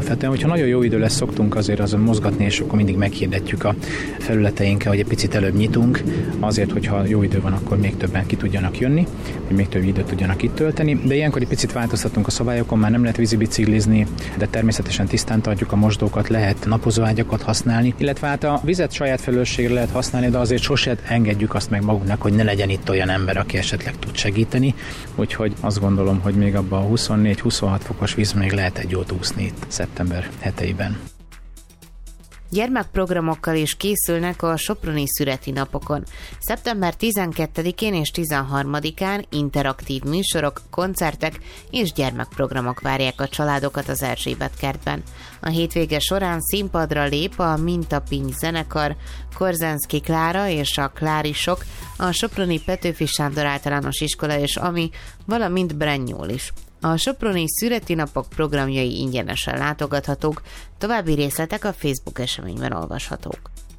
alapvetően, hogyha nagyon jó idő lesz, szoktunk azért azon mozgatni, és akkor mindig meghirdetjük a felületeinkkel, hogy egy picit előbb nyitunk, azért, hogyha jó idő van, akkor még többen ki tudjanak jönni, hogy még több időt tudjanak itt tölteni. De ilyenkor egy picit változtatunk a szabályokon, már nem lehet vízibiciklizni, de természetesen tisztán tartjuk a mosdókat, lehet napozóágyakat használni, illetve hát a vizet saját felelősségre lehet használni, de azért sosem engedjük azt meg magunknak, hogy ne legyen itt olyan ember, aki esetleg tud segíteni. Úgyhogy azt gondolom, hogy még abban a 24-26 fokos víz még lehet egy jót úszni itt szeptember heteiben. Gyermekprogramokkal is készülnek a soproni szüreti napokon. Szeptember 12-én és 13-án interaktív műsorok, koncertek és gyermekprogramok várják a családokat az Erzsébet kertben. A hétvége során színpadra lép a Mintapinty zenekar, Korzenszky Klára és a Klárisok, a soproni Petőfi Sándor általános iskola és Ami, valamint Brennyól is. A soproni szüreti napok programjai ingyenesen látogathatók, további részletek a Facebook eseményben olvashatók.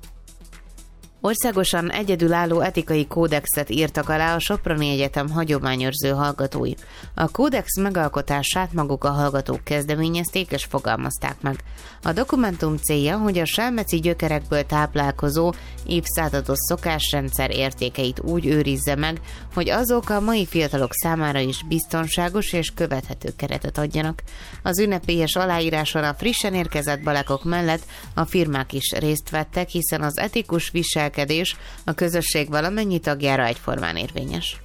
Országosan egyedülálló etikai kódexet írtak alá a Soproni Egyetem hagyományőrző hallgatói. A kódex megalkotását maguk a hallgatók kezdeményezték és fogalmazták meg. A dokumentum célja, hogy a selmeci gyökerekből táplálkozó évszázados szokásrendszer értékeit úgy őrizze meg, hogy azok a mai fiatalok számára is biztonságos és követhető keretet adjanak. Az ünnepélyes aláíráson a frissen érkezett balekok mellett a firmák is részt vettek, hiszen az etikus viselkedés a közösség valamennyi tagjára egyformán érvényes.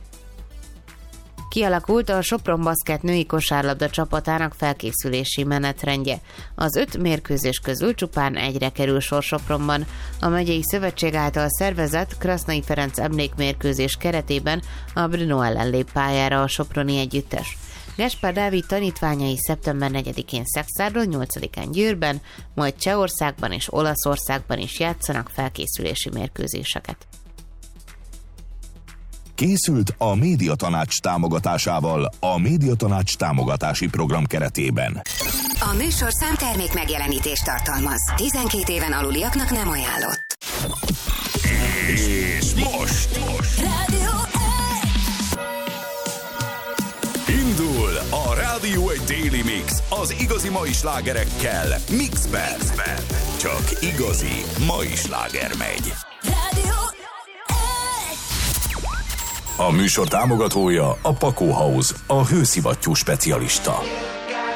Kialakult a Sopron Baszket női kosárlabda csapatának felkészülési menetrendje. Az 5 mérkőzés közül csupán egyre kerül sor Sopronban. A megyei szövetség által szervezett Krasznai Ferenc emlékmérkőzés keretében a Brno ellen lép pályára a soproni együttes. Gáspár Dávid tanítványai szeptember 4-én Szexárdon, 8-án Győrben, majd Csehországban és Olaszországban is játszanak felkészülési mérkőzéseket. Készült a Médiatanács támogatásával a Médiatanács támogatási program keretében. A műsorszám termék megjelenítést tartalmaz. 12 éven aluliaknak nem ajánlott. És most! Indul a Rádió egy Daily Mix az igazi mai slágerekkel. Mixben. Csak igazi mai sláger megy. A műsor támogatója a Pakó House, a hőszivattyú specialista.